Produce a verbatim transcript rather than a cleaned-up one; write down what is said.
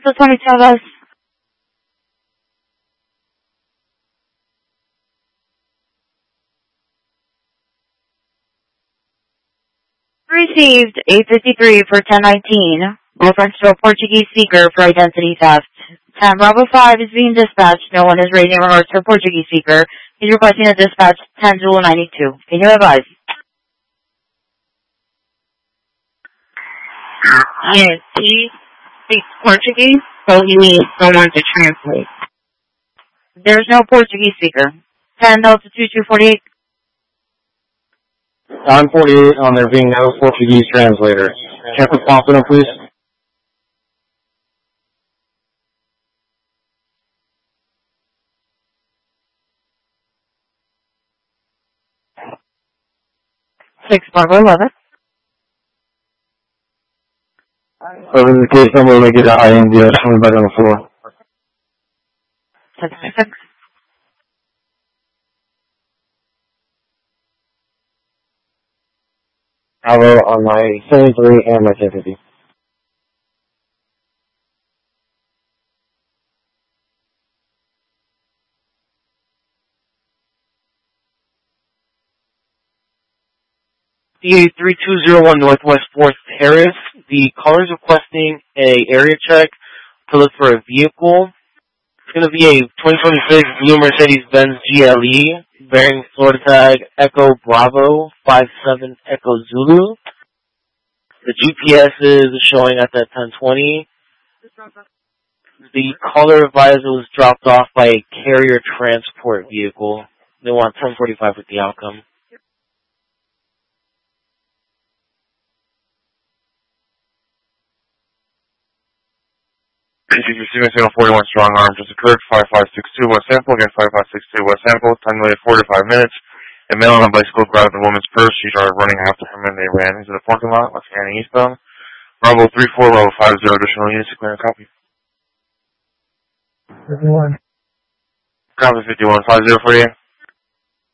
the twenty-two, guys. Received eight fifty-three for ten nineteen. Reference to a Portuguese speaker for identity theft. ten Bravo five is being dispatched. No one is raising regards to a Portuguese speaker. He's requesting a dispatch ten Zulu ninety-two. Can you advise? Yes, he speaks Portuguese, so he needs someone to translate. There's no Portuguese speaker. ten Delta two two forty-eight. nine forty-eight on there being no Portuguese translator. Check with Pompano, please. six Bravo eleven. Over the case number, we'll make it I N D. Someone back on the floor. six six. Bravo on my seventy-three and my ten fifty. D A three two zero one Northwest fourth Terrace. The caller is requesting a area check to look for a vehicle. It's going to be a twenty twenty-six blue Mercedes-Benz G L E, bearing Florida tag Echo Bravo five seven Echo Zulu. The G P S is showing at that ten twenty. The caller advised it was dropped off by a carrier transport vehicle. They want ten forty-five with the outcome. Receiving signal forty-one strong arm just occurred, five five six two West Sample against five five six two West Sample, time delayed four to five minutes. A male on a bicycle grabbed the woman's purse. She started running after him and they ran into the parking lot, left handing eastbound. Bravo three four, Bravo five zero, additional units to clear and copy. fifty-one. Copy fifty-one, five zero forty-eight.